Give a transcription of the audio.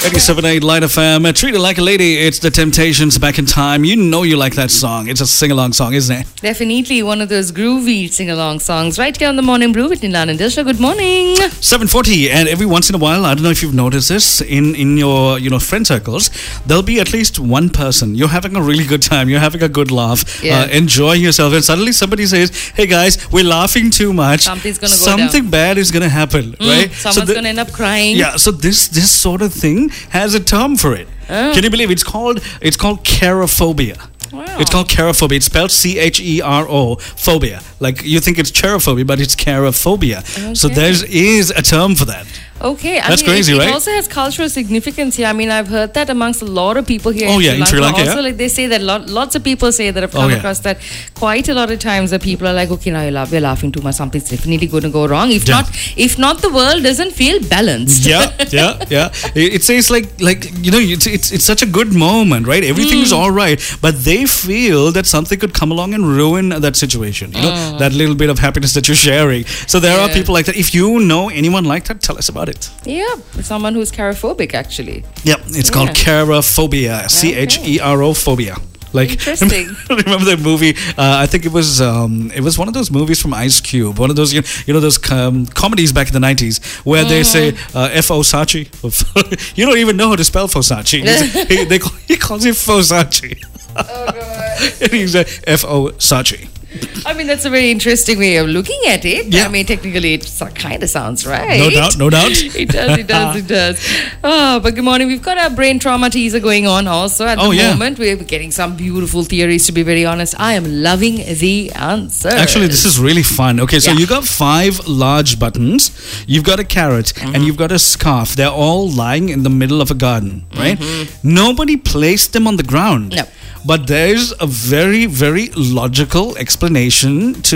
87.8 Light FM. Treat It Like a Lady. It's The Temptations, Back in Time. You know you like that song. It's a sing-along song, isn't it? Definitely one of those groovy sing-along songs. Right here on the Morning Brew with Nilan and Disha. Good morning. 7:40, and every once in a while, I don't know if you've noticed this, in your friend circles, there'll be at least one person. You're having a really good time. You're having a good laugh, enjoying yourself, and suddenly somebody says, "Hey guys, we're laughing too much. Something's gonna go Something down. bad is gonna happen, right? Someone's going to end up crying. Yeah. So this sort of thing has a term for it. Can you believe it's called cherophobia? Wow. It's called cherophobia. It's spelled CHERO phobia. Like you think it's cherophobia, but it's cherophobia. So there is a term for that. Okay, That's crazy, it right? It also has cultural significance here. I mean, I've heard that amongst a lot of people here in Sri Lanka. Also, like they say that lots of people say that I've come across that quite a lot of times that people are like, okay, now you're laughing too much. Something's definitely going to go wrong. If not, the world doesn't feel balanced. Yeah. It says like it's such a good moment, right? Everything is all right, but they feel that something could come along and ruin that situation. That little bit of happiness that you're sharing. So there are people like that. If you know anyone like that, tell us about it. Yeah, someone who's cherophobic actually. Yeah, it's called cherophobia. CHERO phobia. Like, interesting. Remember that movie? I think it was one of those movies from Ice Cube. One of those those comedies back in the 90s where they say F.O. Sachi. You don't even know how to spell Fosachi. He calls it Fosachi. Oh god. And he's F.O. Sachi. I mean, that's a very interesting way of looking at it. Yeah. I mean, technically, it kind of sounds right. No doubt. It does. Oh, but good morning. We've got our brain trauma teaser going on also at the moment. We're getting some beautiful theories, to be very honest. I am loving the answers. Actually, this is really fun. Okay, so you got 5 large buttons. You've got a carrot and you've got a scarf. They're all lying in the middle of a garden, right? Nobody placed them on the ground. No. But there's a very, very logical explanation to